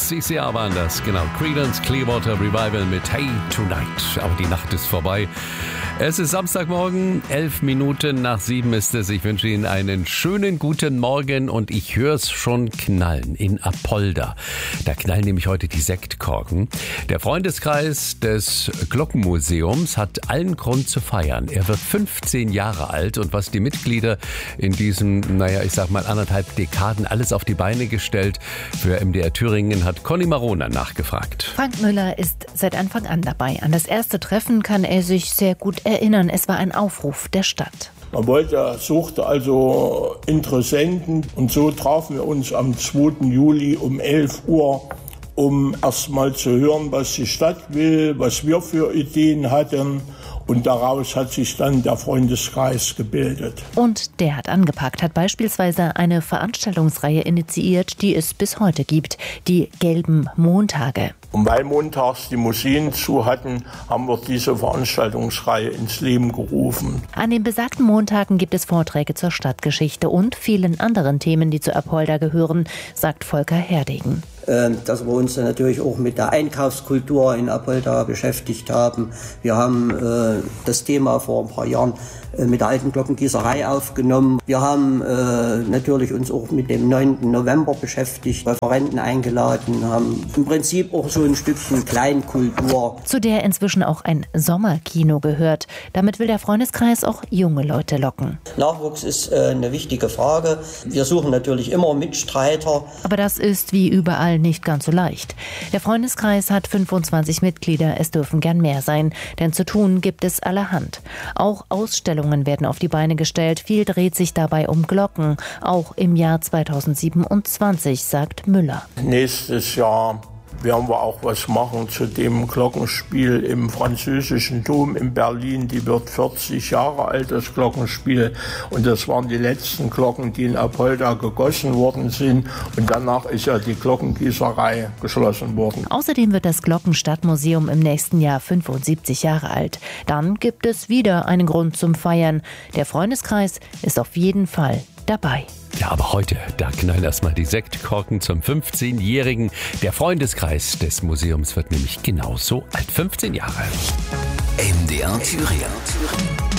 CCR waren das, genau. Creedence Clearwater Revival mit Hey Tonight. Aber die Nacht ist vorbei. Es ist Samstagmorgen, 7:11 ist es. Ich wünsche Ihnen einen schönen guten Morgen und ich höre es schon knallen in Apolda. Da knallen nämlich heute die Sektkorken. Der Freundeskreis des Glockenmuseums hat allen Grund zu feiern. Er wird 15 Jahre alt und was die Mitglieder in diesen, ich sag mal 1,5 Dekaden alles auf die Beine gestellt. Für MDR Thüringen hat Conny Marona nachgefragt. Frank Müller ist seit Anfang an dabei. An das erste Treffen kann er sich sehr gut erinnern. Es war ein Aufruf der Stadt. Man suchte also Interessenten und so trafen wir uns am 2. Juli um 11 Uhr, um erstmal zu hören, was die Stadt will, was wir für Ideen hatten. Und daraus hat sich dann der Freundeskreis gebildet. Und der hat angepackt, hat beispielsweise eine Veranstaltungsreihe initiiert, die es bis heute gibt, die Gelben Montage. Und weil montags die Museen zu hatten, haben wir diese Veranstaltungsreihe ins Leben gerufen. An den besagten Montagen gibt es Vorträge zur Stadtgeschichte und vielen anderen Themen, die zu Apolda gehören, sagt Volker Herdegen. Dass wir uns natürlich auch mit der Einkaufskultur in Apolda beschäftigt haben. Wir haben das Thema vor ein paar Jahren mit der alten Glockengießerei aufgenommen. Wir haben natürlich uns auch mit dem 9. November beschäftigt, Referenten eingeladen, haben im Prinzip auch so ein Stückchen Kleinkultur. Zu der inzwischen auch ein Sommerkino gehört. Damit will der Freundeskreis auch junge Leute locken. Nachwuchs ist eine wichtige Frage. Wir suchen natürlich immer Mitstreiter. Aber das ist wie überall nicht ganz so leicht. Der Freundeskreis hat 25 Mitglieder, es dürfen gern mehr sein, denn zu tun gibt es allerhand. Auch Ausstellungen werden auf die Beine gestellt, viel dreht sich dabei um Glocken, auch im Jahr 2027, sagt Müller. Nächstes Jahr werden wir auch was machen zu dem Glockenspiel im französischen Dom in Berlin. Die wird 40 Jahre alt, das Glockenspiel. Und das waren die letzten Glocken, die in Apolda gegossen worden sind. Und danach ist ja die Glockengießerei geschlossen worden. Außerdem wird das Glockenstadtmuseum im nächsten Jahr 75 Jahre alt. Dann gibt es wieder einen Grund zum Feiern. Der Freundeskreis ist auf jeden Fall dabei. Ja, aber heute, da knallen erstmal die Sektkorken zum 15-Jährigen. Der Freundeskreis des Museums wird nämlich genauso alt, 15 Jahre. MDR Thüringen.